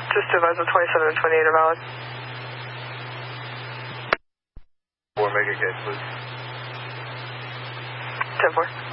Just to advise the 27 and 28 are valid. 4 make a case, please. 10-4.